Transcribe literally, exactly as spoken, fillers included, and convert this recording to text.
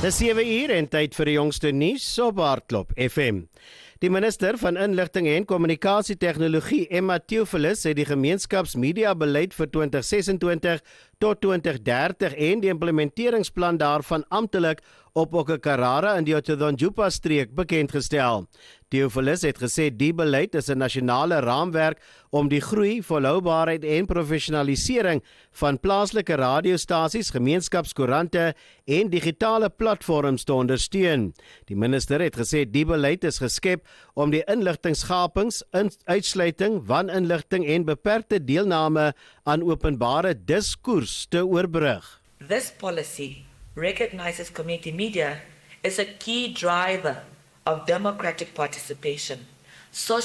Dis sewe uur en tyd vir die jongste nuus op Hardklop F M. Die minister van Inligting en Kommunikasietegnologie, Emma Theophilus, het die gemeenskapsmediabeleid vir twintig sesentwintig tot twintig dertig en die implementeringsplan daarvan amptelik op Okakarara in die Otodonjupa streek bekendgestel. Theophilus het gesê die beleid is 'n nasionale raamwerk om die groei, volhoubaarheid en professionalisering van plaaslike radiostasies, gemeenskapskoerante en digitale platforms te ondersteun. Die minister het gesê die beleid is geskep om die inligtingskapings, uitsluiting, waninligting en beperkte deelname aan openbare diskurs te oorbrug. This policy recognizes community media as a key driver of democratic participation, social